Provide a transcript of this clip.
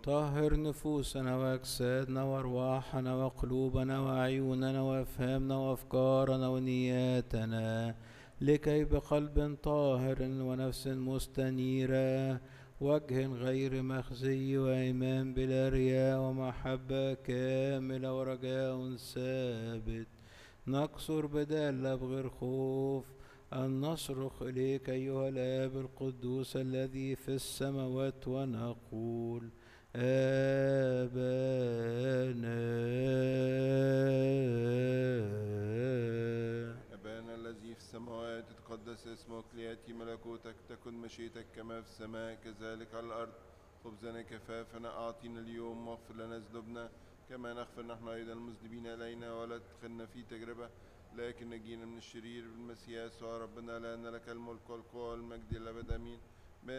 طهر نفوسنا وأجسادنا وأرواحنا وقلوبنا وعيوننا وأفهامنا وأفكارنا ونياتنا، لكي بقلب طاهر ونفس مستنيرة وجه غير مخزي وإيمان بلا رياء ومحبة كاملة ورجاء ثابت نقصر بدالة بغير خوف أن نصرخ إليك أيها الآب القدوس الذي في السماوات ونقول أبانا الذي في السماوات تقدس اسمك، ليأتي ملكوتك، تكن مشيئتك كما في السماء كذلك على الأرض. خبزنا كفافنا أعطينا اليوم، واغفر لنا ذنوبنا كما نغفر نحن أيضا المذنبين إلينا، ولا تدخلنا في تجربة لكن نجينا من الشرير. بالمسيح يسوع ربنا، لأن لك الملك والقوة والمجد إلى الأبد آمين.